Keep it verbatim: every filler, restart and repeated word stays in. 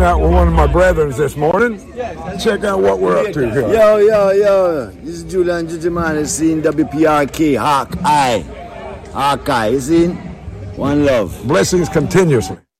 hanging out with one of my brethren this morning. Check out what we're up to here. Yo, yo, yo. This is Julian Jijiman. You seen W P R K, Hawkeye. Hawkeye, you seen? One love. Blessings continuously.